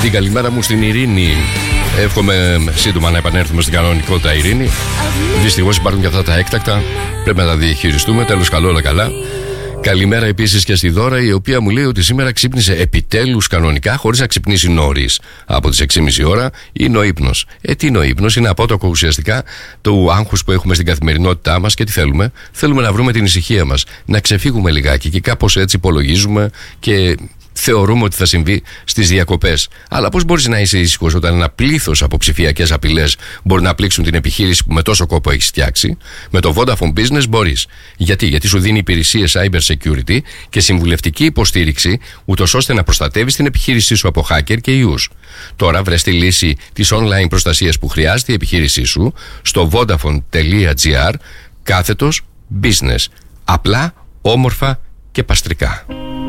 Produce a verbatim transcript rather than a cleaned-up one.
Την καλημέρα μου στην Ειρήνη. Εύχομαι σύντομα να επανέλθουμε στην κανονικότητα, Ειρήνη. Δυστυχώς υπάρχουν και αυτά τα έκτακτα. Πρέπει να τα διαχειριστούμε. Τέλος, καλό, όλα καλά. Καλημέρα επίσης και στη Δώρα, η οποία μου λέει ότι σήμερα ξύπνησε επιτέλους κανονικά, χωρίς να ξυπνήσει νωρίς από τις έξι και μισή ώρα. Είναι ο ύπνος. Ε, τι είναι ο ύπνος? Είναι απότοκο ουσιαστικά του άγχους που έχουμε στην καθημερινότητά μας. Και τι θέλουμε? Θέλουμε να βρούμε την ησυχία μας, να ξεφύγουμε λιγάκι και κάπως έτσι υπολογίζουμε και θεωρούμε ότι θα συμβεί στις διακοπές. Αλλά πώς μπορείς να είσαι ήσυχος όταν ένα πλήθος από ψηφιακές απειλές μπορεί να πλήξουν την επιχείρηση που με τόσο κόπο έχεις φτιάξει? Με το Vodafone Business μπορείς. Γιατί? Γιατί σου δίνει υπηρεσίες cyber security και συμβουλευτική υποστήριξη, ούτως ώστε να προστατεύεις την επιχείρησή σου από hacker και ιούς. Τώρα βρες τη λύση της online προστασίας που χρειάζεται η επιχείρησή σου στο vodafone.gr κάθετος business. Απλά, όμορφα και παστρικά.